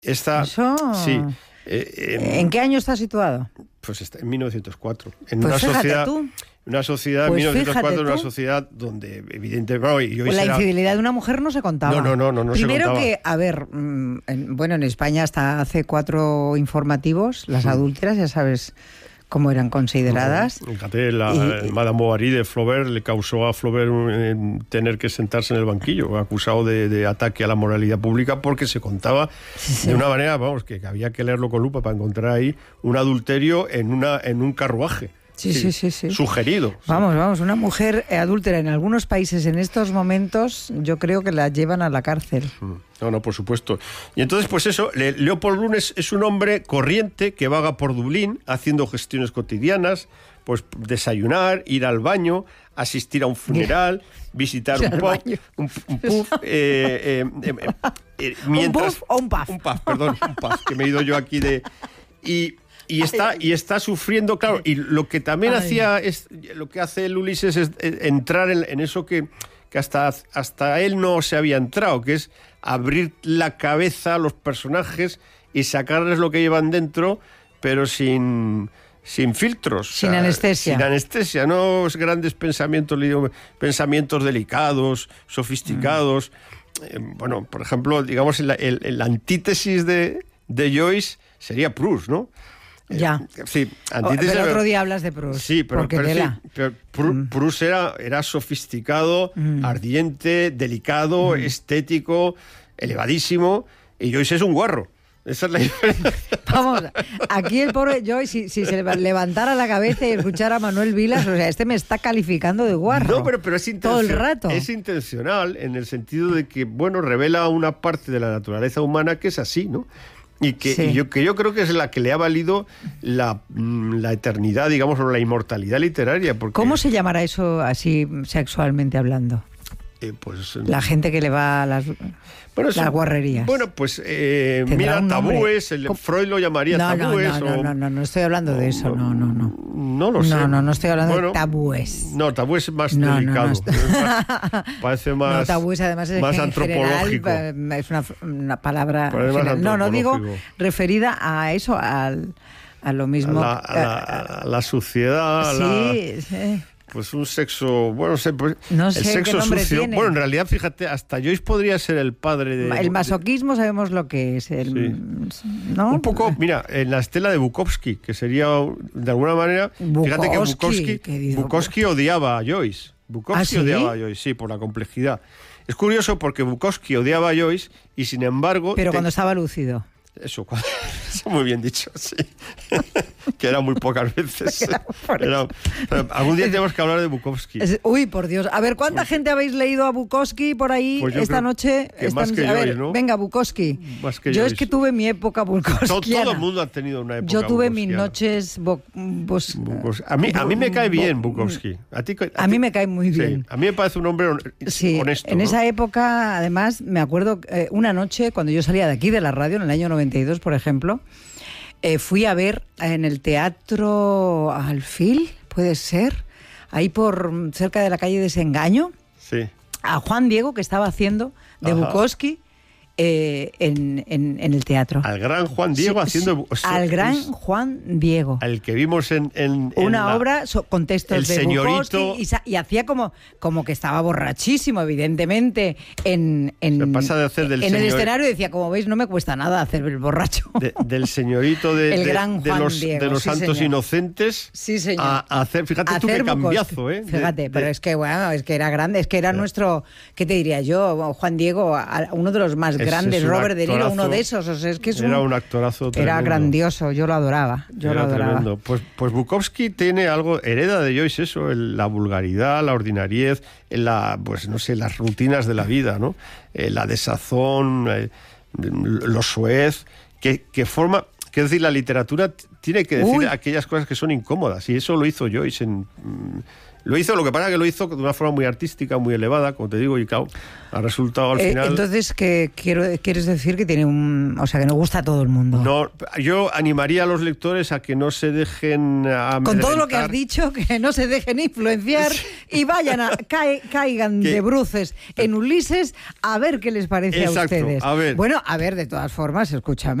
¿Eso? Sí. ¿En qué año está situado? Pues está en 1904. En pues una sociedad. Tú. Una sociedad, pues 1904, una sociedad donde evidentemente... Pues la infidelidad de una mujer no se contaba. No Primero se contaba. que, a ver, en España hasta hace 4 informativos, las adúlteras, ya sabes cómo eran consideradas. Fíjate, Madame Bovary de Flaubert le causó a Flaubert tener que sentarse en el banquillo, acusado de ataque a la moralidad pública, porque se contaba de una manera, vamos, que había que leerlo con lupa para encontrar ahí un adulterio en un carruaje. Sí. Sugerido. Vamos, una mujer adúltera en algunos países en estos momentos, yo creo que la llevan a la cárcel. No, por supuesto. Y entonces, pues eso, Leopold Bloom es un hombre corriente que vaga por Dublín haciendo gestiones cotidianas, pues desayunar, ir al baño, asistir a un funeral, visitar un pub, mientras... ¿Un puff? Un puff, que me he ido yo aquí de... Y está sufriendo, claro, y lo que también lo que hace el Ulises es entrar en eso que hasta él no se había entrado, que es abrir la cabeza a los personajes y sacarles lo que llevan dentro, pero sin filtros. Sin anestesia. Sin anestesia, no grandes pensamientos delicados, sofisticados. Bueno, por ejemplo, digamos, la antítesis de Joyce sería Proust, ¿no? Ya. Sí, pero el otro día hablas de Proust. Sí, pero Proust era sofisticado, ardiente, delicado, estético, elevadísimo, y Joyce es un guarro. Esa es la diferencia. Vamos, aquí el pobre Joyce, si se levantara la cabeza y escuchara a Manuel Vilas, o sea, me está calificando de guarro. No, pero es intencional. Todo el rato. Es intencional en el sentido de que, bueno, revela una parte de la naturaleza humana que es así, ¿no? Y que yo creo que es la que le ha valido la eternidad, digamos, o la inmortalidad literaria. Porque... ¿Cómo se llamará eso así sexualmente hablando? La gente que le va a las guarrerías. Bueno, pues mira, tabúes, Freud lo llamaría tabúes. No estoy hablando de eso, no. No lo sé. No estoy hablando de tabúes. No, tabúes es más delicado. Parece más. No, tabúes además es más en antropológico. General, es una palabra. No digo referida a eso, a lo mismo. A la suciedad. Sí. Pues un sexo, bueno, no sé el sexo qué nombre sucio. Tiene. Bueno, en realidad, fíjate, hasta Joyce podría ser el padre de... El masoquismo sabemos lo que es. ¿No? Un poco, mira, en la estela de Bukowski, que sería, de alguna manera... Fíjate que Bukowski odiaba a Joyce. Bukowski odiaba a Joyce, sí, por la complejidad. Es curioso porque Bukowski odiaba a Joyce y, sin embargo... Pero cuando estaba lúcido. Eso muy bien dicho, sí. Que era muy pocas veces. Algún día tenemos que hablar de Bukowski. Uy, por Dios. A ver, ¿cuánta gente habéis leído a Bukowski por ahí esta noche? Más que Joyce, ¿no? Venga, Bukowski. Más que yo Joyce. Es que tuve mi época Bukowskiana. Todo el mundo ha tenido una época. Yo tuve mis noches A mí me cae bien Bukowski. A mí me cae muy bien. Sí, a mí me parece un hombre honesto. En esa época, además, me acuerdo una noche cuando yo salía de aquí de la radio, en el año 92, por ejemplo, fui a ver en el Teatro Alfil, puede ser, ahí por cerca de la calle Desengaño, a Juan Diego, que estaba haciendo de Bukowski en el teatro. Al gran Juan Diego haciendo... Al gran Juan Diego. Al que vimos en una obra con textos de señorito, Bukowski y hacía como que estaba borrachísimo, evidentemente, en el escenario, decía, como veis, no me cuesta nada hacer el borracho. Del señorito el gran Juan Diego, de los santos señor. Inocentes. Sí, señor. A hacer, fíjate tú qué cambiazo, Fíjate, pero es que, bueno, es que era grande, es que era nuestro, ¿qué te diría yo? Juan Diego, uno de los más grandes, Robert De Niro, uno de esos, o sea, es que era un actorazo tremendo. Era grandioso, yo lo adoraba. Tremendo. Pues Bukowski tiene algo, hereda de Joyce eso, la vulgaridad, la ordinariez, pues no sé, las rutinas de la vida, ¿no? La desazón, lo soez, que forma... Que es decir, la literatura tiene que decir aquellas cosas que son incómodas, y eso lo hizo Joyce. Lo que pasa es que lo hizo de una forma muy artística, muy elevada, como te digo, y claro, ha resultado al final... Entonces, ¿quieres decir que tiene o sea, que no gusta a todo el mundo? No, yo animaría a los lectores a que no se dejen amedrentar. Con todo lo que has dicho, que no se dejen influenciar y vayan caigan de bruces en Ulises a ver qué les parece. Exacto, a ustedes. A ver. Bueno, a ver, de todas formas, escúchame.